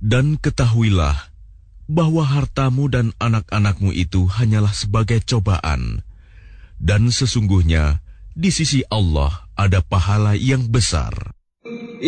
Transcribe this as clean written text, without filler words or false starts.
Dan ketahuilah bahwa hartamu dan anak-anakmu itu hanyalah sebagai cobaan, dan sesungguhnya di sisi Allah ada pahala yang besar.